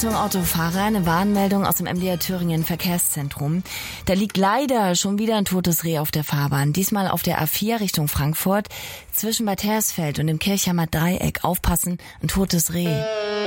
Achtung Autofahrer, eine Warnmeldung aus dem MDR Thüringen Verkehrszentrum. Da liegt leider schon wieder ein totes Reh auf der Fahrbahn. Diesmal auf der A4 Richtung Frankfurt. Zwischen Bad Hersfeld und dem Kirchheimer Dreieck. Aufpassen, ein totes Reh.